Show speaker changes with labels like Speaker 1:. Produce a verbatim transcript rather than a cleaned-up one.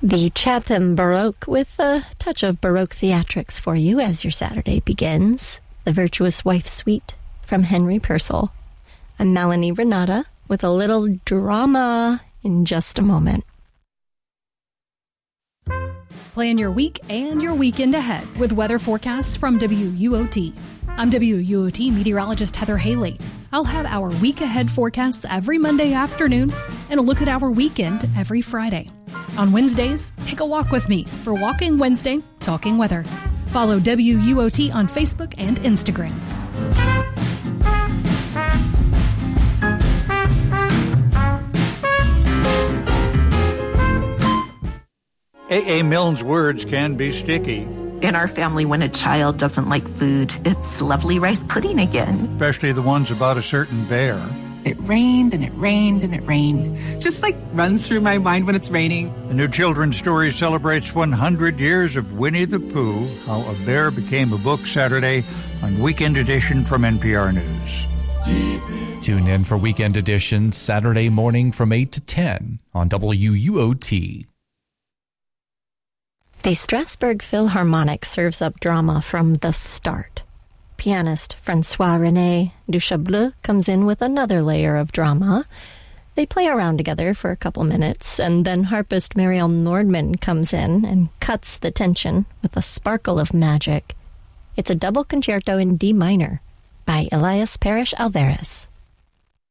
Speaker 1: The Chatham Baroque with a touch of Baroque theatrics for you as your Saturday begins. The Virtuous Wife Suite from Henry Purcell. I'm Melanie Renata with a little drama in just a moment.
Speaker 2: Plan your week and your weekend ahead with weather forecasts from W U O T. I'm W U O T meteorologist Heather Haley. I'll have our week ahead forecasts every Monday afternoon and a look at our weekend every Friday. On Wednesdays, take a walk with me for Walking Wednesday, Talking Weather. Follow W U O T on Facebook and Instagram.
Speaker 3: A A. Milne's words can be sticky.
Speaker 4: In our family, when a child doesn't like food, it's lovely rice pudding again.
Speaker 3: Especially the ones about a certain bear.
Speaker 5: It rained and it rained and it rained. Just like runs through my mind when it's raining.
Speaker 3: The new children's story celebrates one hundred years of Winnie the Pooh, How a Bear Became a Book, Saturday on Weekend Edition from N P R News.
Speaker 6: Tune in for Weekend Edition Saturday morning from eight to ten on W U O T.
Speaker 1: The Strasbourg Philharmonic serves up drama from the start. Pianist Francois-René Duchableux comes in with another layer of drama. They play around together for a couple minutes, and then harpist Mariel Nordman comes in and cuts the tension with a sparkle of magic. It's a double concerto in D minor by Elias Parrish Alvarez.